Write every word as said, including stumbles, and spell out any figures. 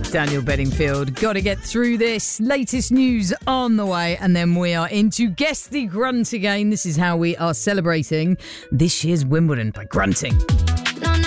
with Daniel Bedingfield. Got to get through this. Latest news on the way, and then we are into Guess the Grunt again. This is how we are celebrating this year's Wimbledon, by grunting.